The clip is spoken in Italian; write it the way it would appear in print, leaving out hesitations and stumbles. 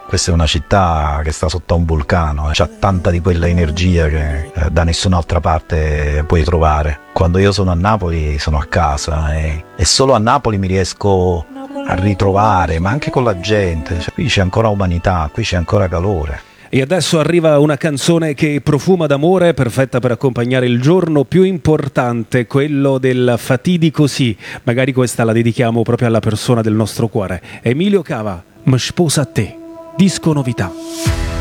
Questa è una città che sta sotto a un vulcano, c'ha tanta di quella energia che da nessun'altra parte puoi trovare. Quando io sono a Napoli sono a casa e solo a Napoli mi riesco a ritrovare, ma anche con la gente. Qui c'è ancora umanità, qui c'è ancora calore. E adesso arriva una canzone che profuma d'amore, perfetta per accompagnare il giorno più importante, quello del fatidico sì. Magari questa la dedichiamo proprio alla persona del nostro cuore. Emilio Cava, Mi sposa a te, disco novità.